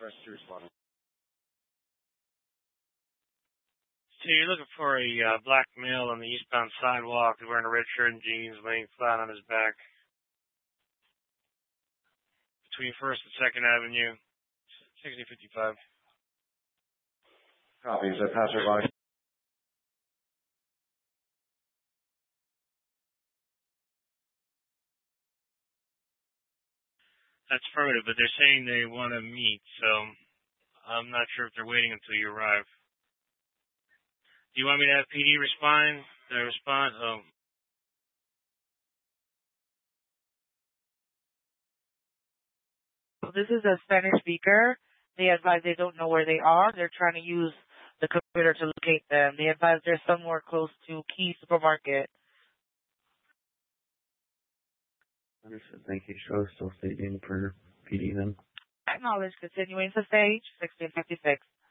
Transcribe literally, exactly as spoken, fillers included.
first two responding. So you're looking for a uh, black male on the eastbound sidewalk who's wearing a red shirt and jeans, laying flat on his back between First and Second Avenue, sixty fifty-five. Copy. Is that passerby? That's affirmative, but they're saying they want to meet, so I'm not sure if they're waiting until you arrive. Do you want me to have P D respond? Did I respond? Oh. This is a Spanish speaker. They advise they don't know where they are. They're trying to use the computer to locate them. They advise they're somewhere close to Key Supermarket. Understood. Thank you. Show still staging for P D then. Acknowledge. Continuing to stage, sixteen fifty-six.